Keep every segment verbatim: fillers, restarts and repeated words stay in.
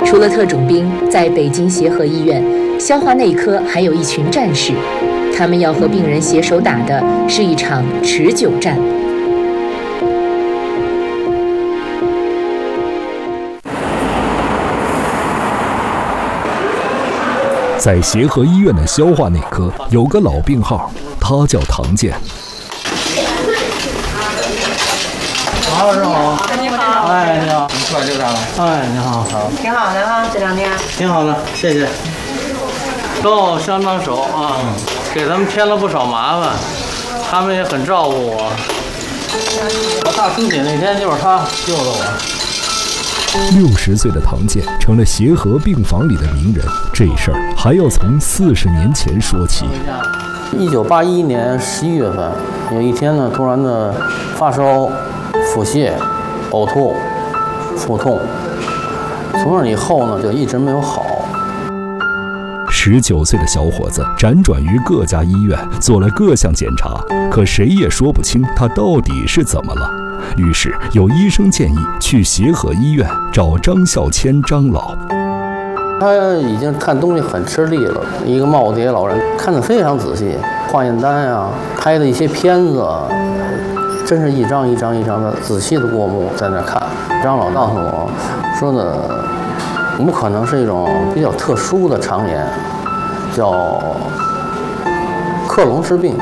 除了特种兵，在北京协和医院，消化内科还有一群战士，他们要和病人携手打的是一场持久战。 在协和医院的消化内科有个老病号，他叫唐建。 唐老师好， 你好， 哎，你好， 你出来溜达了？ 哎，你好，好， 挺好的哈，这两天挺好的，谢谢。都相当熟啊，给他们添了不少麻烦，他们也很照顾我。我大孙姐那天就是他救的我。 六十岁的唐建成了协和病房里的名人，这事儿还要从四十年前说起。 一九八一年十一月份，有一天呢，突然的发烧、腹泻、呕吐、腹痛，从那以后呢，就一直没有好。 十九岁的小伙子辗转于各家医院，做了各项检查，可谁也说不清他到底是怎么了。于是有医生建议去协和医院找张孝谦张老。 他已经看东西很吃力了，一个耄耋老人，看得非常仔细，化验单啊，拍的一些片子，真是一张一张一张的仔细的过目在那看。张老告诉我说呢，我们可能是一种比较特殊的肠炎，叫克隆氏病。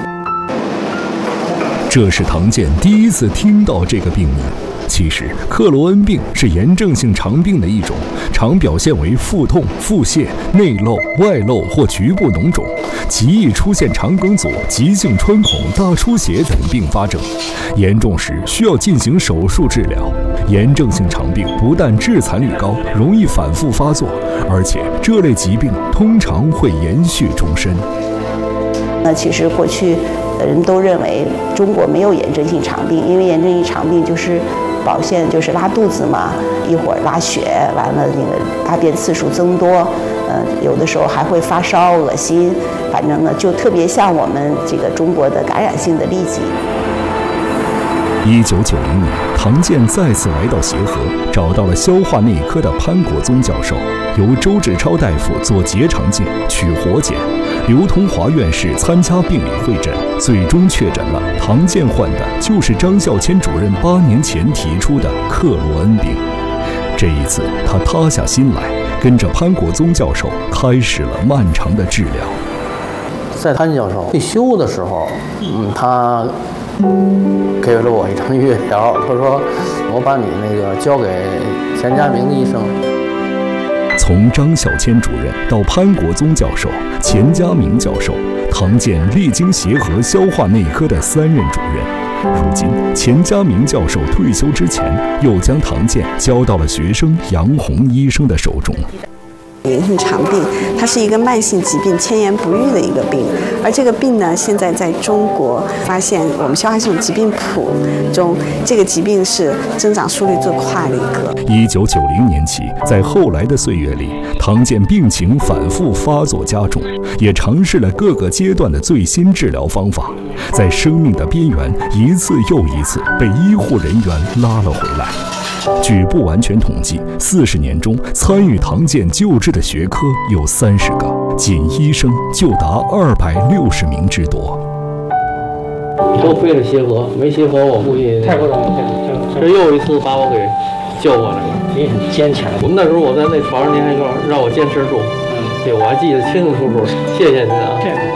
这是唐建第一次听到这个病名。其实克罗恩病是炎症性肠病的一种，常表现为腹痛、腹泻、内漏、外漏或局部脓肿，极易出现肠梗阻、急性穿孔、大出血等并发症，严重时需要进行手术治疗。炎症性肠病不但致残率高，容易反复发作，而且这类疾病通常会延续终身。 那其实过去人都认为中国没有炎症性肠病，因为炎症性肠病就是表现就是拉肚子嘛，一会儿拉血，完了那个大便次数增多，呃，有的时候还会发烧、恶心，反正呢就特别像我们这个中国的感染性的痢疾。 一九九零年，唐建再次来到协和，找到了消化内科的潘国宗教授，由周志超大夫做结肠镜、取活检。刘同华院士参加病理会诊，最终确诊了唐建患的就是张孝谦主任八年前提出的克罗恩病。这一次，他塌下心来，跟着潘国宗教授开始了漫长的治疗。 在潘教授退休的时候，嗯，他给了我一张月条，他说：“我把你那个交给钱家明医生。” 从张孝谦主任到潘国宗教授、钱家明教授，唐建历经协和消化内科的三任主任。如今，钱家明教授退休之前，又将唐建交到了学生杨红医生的手中。 炎症性肠病，它是一个慢性疾病，千言不愈的一个病。而这个病呢，现在在中国发现，我们消化系统疾病谱中，这个疾病是增长速率最快的一个。 一九九零年起，在后来的岁月里，唐建病情反复发作加重，也尝试了各个阶段的最新治疗方法，在生命的边缘，一次又一次被医护人员拉了回来。据不完全统计，四十年中参与唐建救治的学科有三十个，仅医生就达二百六十名之多。 多亏了协和，没协和我估计太不容易。 这又一次把我给救过来了。 你很坚强。 我们那时候我在那床上，您还说让我坚持住，嗯，对我还记得清清楚楚。谢谢您啊！ 这样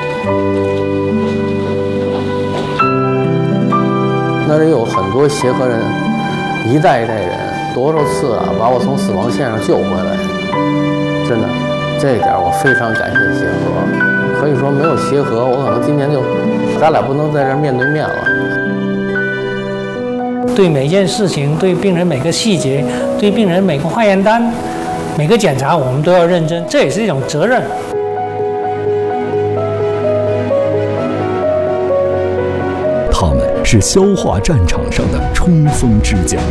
那里有很多协和人。一代一代人，多少次啊，把我从死亡线上救回来，真的，这一点我非常感谢协和。可以说没有协和，我可能今年就，咱俩不能在这面对面了。 对每件事情，对病人每个细节，对病人每个化验单、每个检查，我们都要认真，这也是一种责任。 他们是消化战场上的冲锋之将，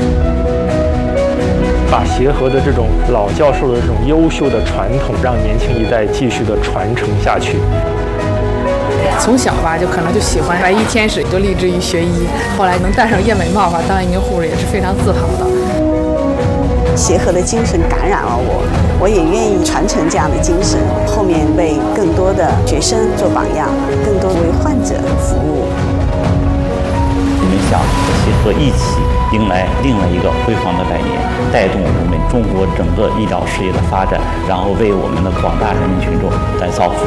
把协和的这种老教授的这种优秀的传统，让年轻一代继续的传承下去。 从小吧，就可能就喜欢白衣天使，就立志于学医。后来能戴上燕尾帽吧，当一名护士也是非常自豪的。 协和的精神感染了我，我也愿意传承这样的精神，后面为更多的学生做榜样，更多为患者服务。 我们想和协和一起迎来另外一个辉煌的百年，带动我们中国整个医疗事业的发展，然后为我们的广大人民群众来造福。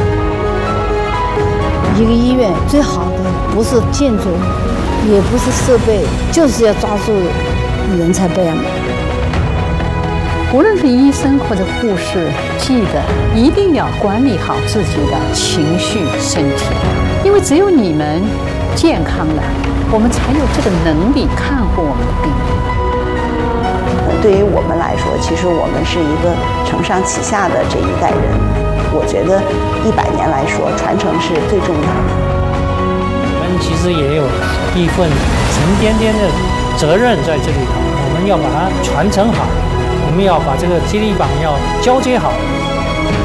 一个医院最好的不是建筑，也不是设备，就是要抓住人才培养。 无论是医生或者护士，记得一定要管理好自己的情绪、身体，因为只有你们健康了，我们才有这个能力看护我们的病人。 对于我们来说，其实我们是一个承上启下的这一代人。我觉得一百年来说，传承是最重要的。 我们其实也有一份沉甸甸的责任在这里头，我们要把它传承好，我们要把这个接力棒要交接好。